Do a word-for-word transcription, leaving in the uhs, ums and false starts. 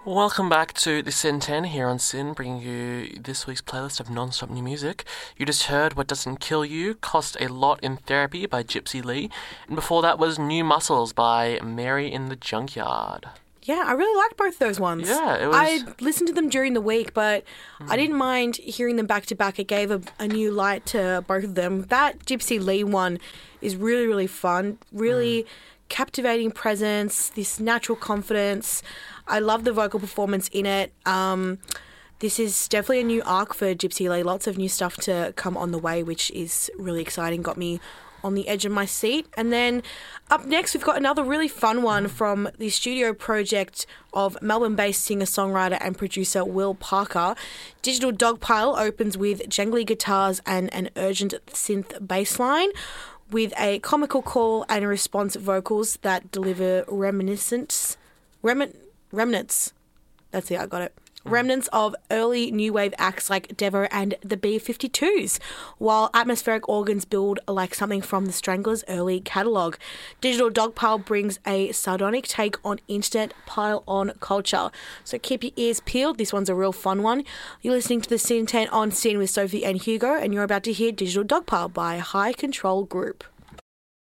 Welcome back to the Sin ten here on Sin, bringing you this week's playlist of non-stop new music. You just heard What Doesn't Kill You, Cost a Lot in Therapy by Gypsy Lee, and before that was New Muscles by Mary in the Junkyard. Yeah, I really liked both those ones. Yeah, it was... I listened to them during the week, but mm. I didn't mind hearing them back to back. It gave a, a new light to both of them. That Gypsy Lee one is really, really fun, really mm. captivating presence, this natural confidence. I love the vocal performance in it. Um, this is definitely a new arc for Gypsy Lee. Lots of new stuff to come on the way, which is really exciting. Got me on the edge of my seat. And then up next, we've got another really fun one from the studio project of Melbourne-based singer-songwriter and producer Will Parker. Digital Dogpile opens with jangly guitars and an urgent synth bass line, with a comical call and response vocals that deliver reminiscence... Remi- remnants. That's it, I got it. Remnants of early new wave acts like Devo and the B fifty-twos, while atmospheric organs build like something from the Stranglers' early catalogue. Digital Dogpile brings a sardonic take on internet pile-on culture. So keep your ears peeled. This one's a real fun one. You're listening to the Sin ten on Sin with Sophie and Hugo, and you're about to hear Digital Dogpile by High Control Group.